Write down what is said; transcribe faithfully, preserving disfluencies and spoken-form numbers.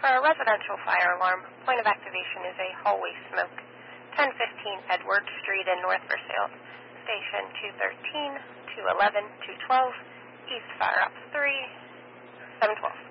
For a residential fire alarm, point of activation is a hallway smoke. ten fifteen Edward Street in North Versailles. Station two thirteen, two eleven, two twelve, East Fire Ops three, seven twelve.